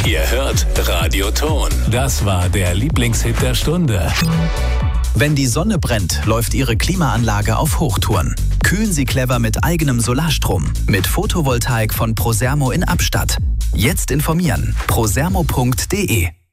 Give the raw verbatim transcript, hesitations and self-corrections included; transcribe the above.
Ihr hört Radio Ton. Das war der Lieblingshit der Stunde. Wenn die Sonne brennt, läuft Ihre Klimaanlage auf Hochtouren. Kühlen Sie clever mit eigenem Solarstrom. Mit Photovoltaik von Prosermo in Abstatt. Jetzt informieren. prosermo punkt de